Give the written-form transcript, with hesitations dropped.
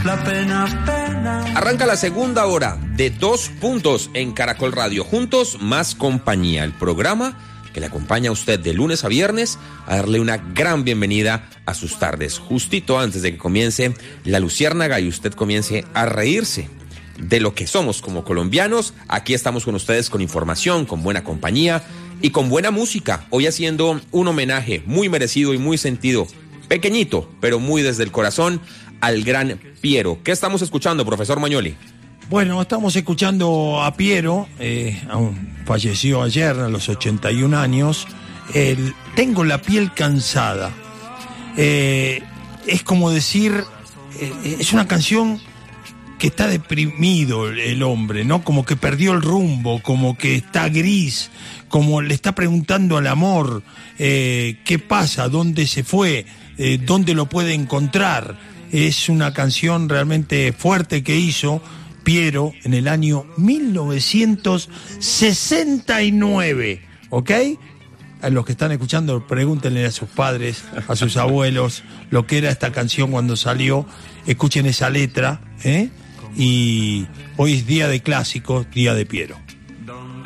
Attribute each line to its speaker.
Speaker 1: Arranca la segunda hora de 2 puntos en Caracol Radio. Juntos, más compañía. El programa que le acompaña a usted de lunes a viernes a darle una gran bienvenida a sus tardes. Justito antes de que comience la luciérnaga y usted comience a reírse de lo que somos como colombianos. Aquí estamos con ustedes con información, con buena compañía y con buena música. Hoy haciendo un homenaje muy merecido y muy sentido, pequeñito, pero muy desde el corazón, al gran Piero. ¿Qué estamos escuchando, profesor Mañoli?
Speaker 2: Bueno, estamos escuchando a Piero, falleció ayer a los 81 años. Tengo la piel cansada. Es como decir, es una canción que está deprimido el hombre, ¿no? Como que perdió el rumbo, como que está gris, como le está preguntando al amor, ¿qué pasa? ¿Dónde se fue? ¿Dónde lo puede encontrar? Es una canción realmente fuerte que hizo Piero en el año 1969, ¿ok? A los que están escuchando, pregúntenle a sus padres, a sus abuelos, lo que era esta canción cuando salió. Escuchen esa letra, ¿eh? Y hoy es día de clásicos, día de Piero.